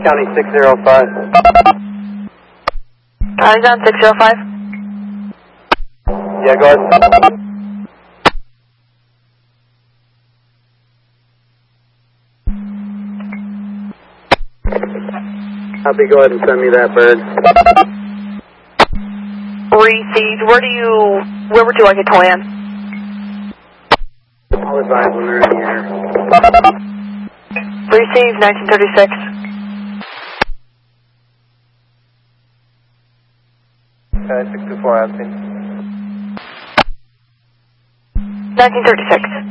County 605. County 605. Yeah, go ahead. Copy, go ahead and send me that bird. Received. Where would you like it to land? I'll advise when they're in the air. Received, 1936. Okay, 624, I've seen. 1936.